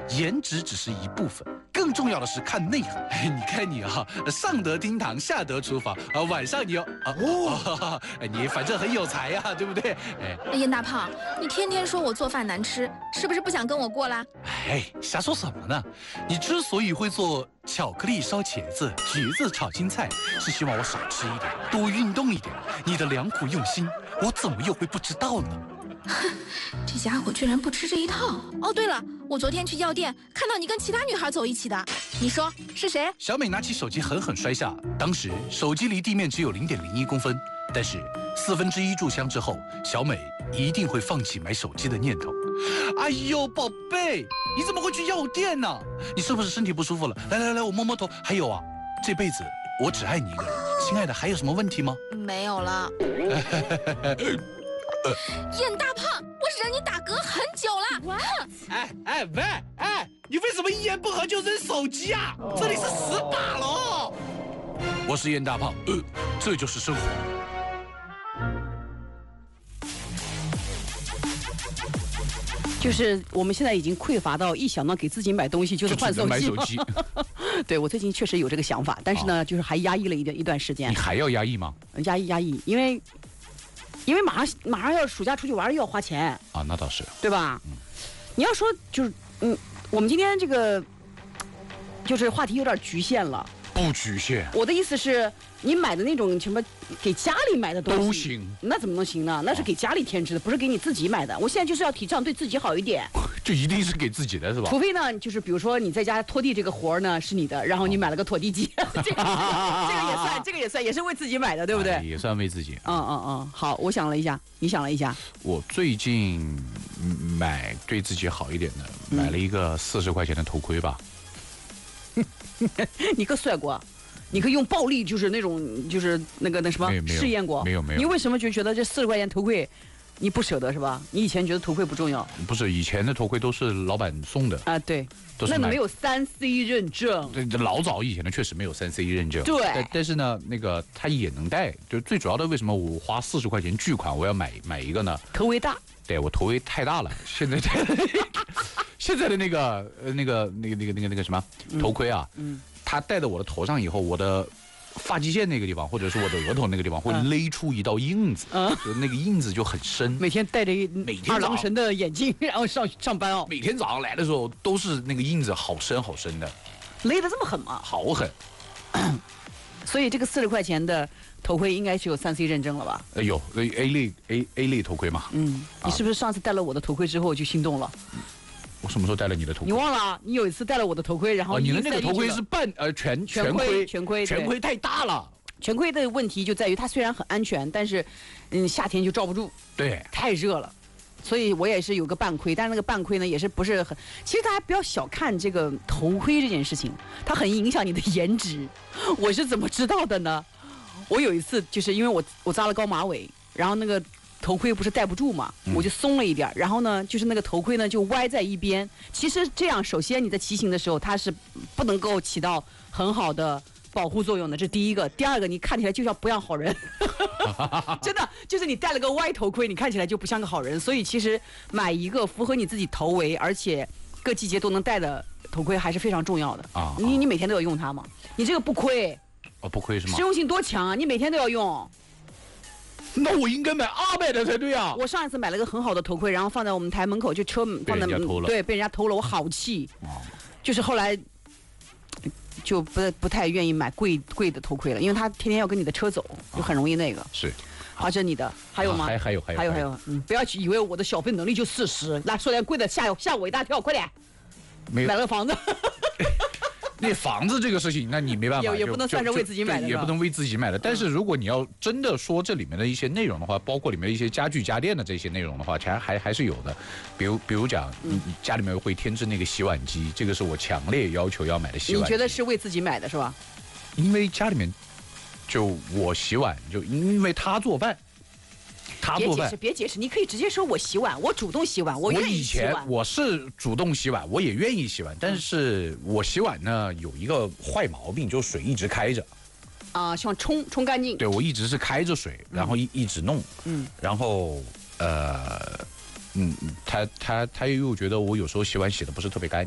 颜值只是一部分，更重要的是看内涵。你看你啊，上得厅堂，下得厨房啊，晚上你要你反正很有才呀，对不对？ 燕大胖，你天天说我做饭难吃，是不是不想跟我过啦？ 瞎说什么呢？你之所以会做巧克力烧茄子、橘子炒青菜，是希望我少吃一点，多运动一点。你的良苦用心，我怎么又会不知道呢？ 这家伙居然不吃这一套！哦，对了，我昨天去药店看到你跟其他女孩走一起的，你说是谁？ 小美拿起手机狠狠摔下，当时手机离地面只有0.01公分，但是1/4炷香之后，小美一定会放弃买手机的念头。哎呦，宝贝，你怎么会去药店呢？你是不是身体不舒服了？来，我摸摸头。还有啊，这辈子我只爱你一个人，亲爱的，还有什么问题吗？ 没有了。燕大胖，我忍你打嗝很久了。 你为什么一言不合就扔手机啊？这里是死把喽！我是燕大胖，这就是生活。 就是我们现在已经匮乏到一想到给自己买东西就是换手机。 买手机。 对，我最近确实有这个想法，但是呢，就是还压抑了一段时间。 你还要压抑吗？ 压抑，因为马上要暑假出去玩又要花钱啊，那倒是， 对吧？你要说就是我们今天这个就是话题有点局限了。 不局限。 我的意思是，你买的那种什么给家里买的东西都行， 那怎么能行呢？那是给家里添置的，不是给你自己买的。我现在就是要提倡对自己好一点。 就一定是给自己的是吧？ 除非呢，就是比如说你在家拖地这个活呢是你的，然后你买了个拖地机，这个也算，也是为自己买的，对不对？ 也算为自己。 好，我想了一下，你想了一下。我最近买对自己好一点的，买了一个40块钱的头盔吧。 你可帅过，你可用暴力，就是那种，就是那什么试验过？ 没有。 你为什么就觉得这40块钱头盔？你不舍得是吧？你以前觉得头盔不重要？ 不是，以前的头盔都是老板送的啊，对，那你没有3C 认证。 对，老早以前的确实没有3C 认证。 对， 但是呢，那个它也能戴。就最主要的，为什么我花40块钱巨款，我要买一个呢？ 头围大。 对，我头围太大了，现在的那个什么头盔啊，它戴在我的头上以后，我的发际线那个地方，或者是我的额头那个地方，会勒出一道印子，就那个印子就很深。 每天戴着二郎神的眼镜，然后上班哦。 每天早上来的时候，都是那个印子好深好深的。 勒得这么狠吗？ 好狠。 所以这个40块钱的头盔应该是有3C 认证了吧？ 有 A 类头盔嘛。 你是不是上次戴了我的头盔之后就心动了？ 我什么时候戴了你的头盔？ 你忘了？你有一次戴了我的头盔，然后你的那个头盔是全盔太大了。 全盔的问题就在于它虽然很安全，但是夏天就罩不住， 对， 太热了。所以我也是有个半盔，但是那个半盔呢也是不是很。其实大家不要小看这个头盔这件事情，它很影响你的颜值。我是怎么知道的呢？我有一次就是因为我扎了高马尾，然后那个头盔不是戴不住嘛，我就松了一点，然后呢，就是那个头盔呢就歪在一边。其实这样，首先你在骑行的时候，它是不能够起到很好的保护作用的，这是第一个。第二个，你看起来就像不像好人，真的就是你戴了个歪头盔，你看起来就不像个好人。所以其实买一个符合你自己头围，而且各季节都能戴的头盔还是非常重要的啊。你每天都要用它吗？你这个不亏哦，不亏是吗？ 实用性多强啊！你每天都要用。 那我应该买200的才对啊！ 我上一次买了个很好的头盔，然后放在我们台门口，就车放在对，被人家偷了，我好气。就是后来就不太愿意买贵的头盔了，因为他天天要跟你的车走，就很容易那个。 是。 好，这你的还有吗？ 还有， 不要以为我的小费能力就40，来说点贵的，吓我一大跳，快点！买了个房子。 那房子这个事情，那你没办法， 也不能算是为自己买的， 也不能为自己买的。但是如果你要真的说这里面的一些内容的话，包括里面一些家具家电的这些内容的话，还是有的。比如讲，你家里面会添置那个洗碗机，这个是我强烈要求要买的洗碗机。 你觉得是为自己买的是吧？ 因为家里面就我洗碗，就因为他做饭。 别解释，你可以直接说我洗碗，我主动洗碗，我愿意洗碗。 我以前我是主动洗碗，我也愿意洗碗，但是我洗碗呢有一个坏毛病，就是水一直开着。 像冲干净。 对，我一直是开着水，然后一直弄。然后他又觉得我有时候洗碗洗的不是特别干净。